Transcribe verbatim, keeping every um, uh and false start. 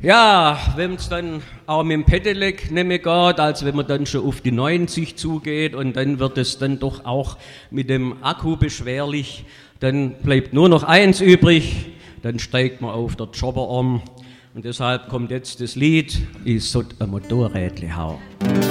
Ja, wenn es dann auch mit dem Pedelec nicht mehr geht, also wenn man dann schon auf die neunzig zugeht und dann wird es dann doch auch mit dem Akku beschwerlich, dann bleibt nur noch eins übrig, dann steigt man auf der Jobber um und deshalb kommt jetzt das Lied, ich sollt ein Motorrädle hau.